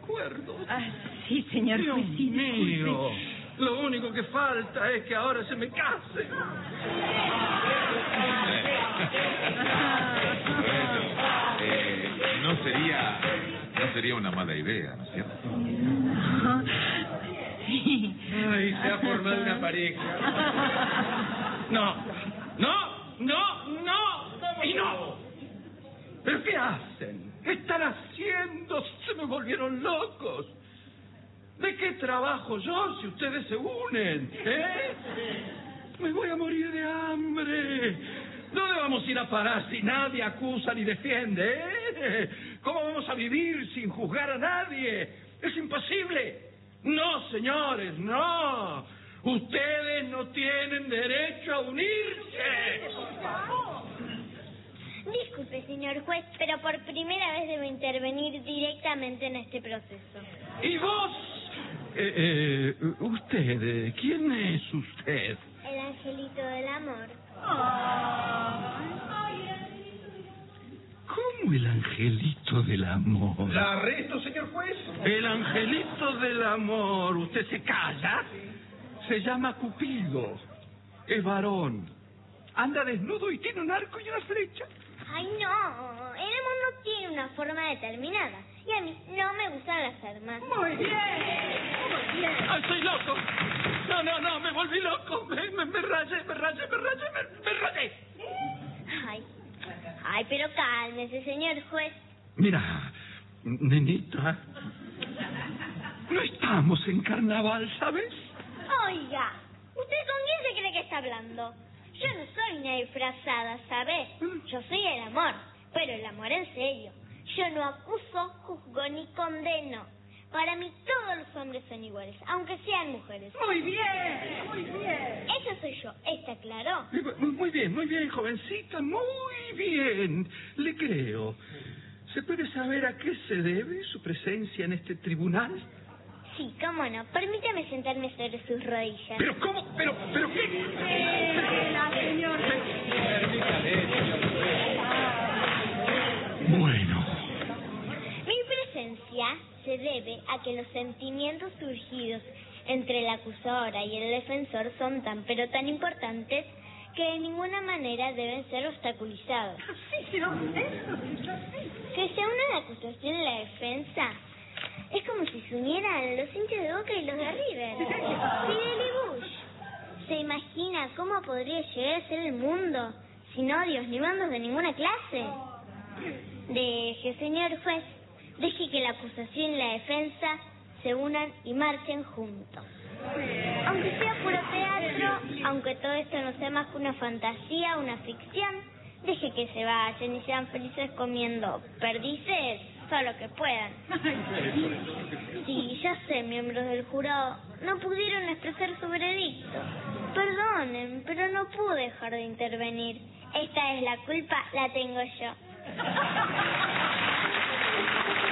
acuerdo. Ah, sí, señor Dios juez, sí, mío. disculpe. Lo único que falta es que ahora se me case. No sería una mala idea, ¿no es cierto? Sí. Ay, se ha formado una pareja. No, no, no, no y no. ¿Pero qué hacen? ¿Qué están haciendo? Se me volvieron locos. ¿De qué trabajo yo si ustedes se unen? Me voy a morir de hambre. ¿Dónde vamos a ir a parar si nadie acusa ni defiende? ¿Cómo vamos a vivir sin juzgar a nadie? Es imposible. No, señores, no. Ustedes no tienen derecho a unirse. Disculpe, señor juez, pero por primera vez debo intervenir directamente en este proceso. ¿Y vos? Usted, ¿quién es usted? El angelito del amor. ¿Cómo el angelito del amor? ¿La arresto, señor juez? El angelito del amor. ¿Usted se calla? Se llama Cupido. Es varón. Anda desnudo y tiene un arco y una flecha. Ay, no. El amor no tiene una forma determinada. Y a mí no me gustan las armas. Muy bien, muy bien. ¡Ay, estoy loco! No, me volví loco. Me rayé. Ay, pero cálmese, señor juez. Mira, nenita, no estamos en carnaval, ¿sabes? Oiga, ¿usted con quién se cree que está hablando? Yo no soy una disfrazada, ¿sabe? Yo soy el amor, pero el amor en serio. Yo no acuso, juzgo ni condeno. Para mí todos los hombres son iguales, aunque sean mujeres. Muy bien, muy bien. Esa soy yo, ¿está claro? Muy bien, jovencita, muy bien. Le creo. ¿Se puede saber a qué se debe su presencia en este tribunal? Sí, cómo no. Permítame sentarme sobre sus rodillas. ¿Pero cómo? ¿Pero qué? La señora. Bueno. Mi presencia se debe a que los sentimientos surgidos entre la acusadora y el defensor son tan pero tan importantes que de ninguna manera deben ser obstaculizados. Sí, no, eso. Que se una la acusación y la defensa es como si se unieran los hinchas de Boca y los de River. Fidel y Bush. ¿Se imagina cómo podría llegar a ser el mundo sin odios ni bandos de ninguna clase? Deje, señor juez, deje que la acusación y la defensa se unan y marchen juntos. Aunque sea puro teatro, aunque todo esto no sea más que una fantasía, una ficción, deje que se vayan y sean felices comiendo perdices, solo que puedan. Sí, ya sé, miembros del jurado, no pudieron expresar su veredicto. Perdonen, pero no pude dejar de intervenir. Esta es la culpa, la tengo yo.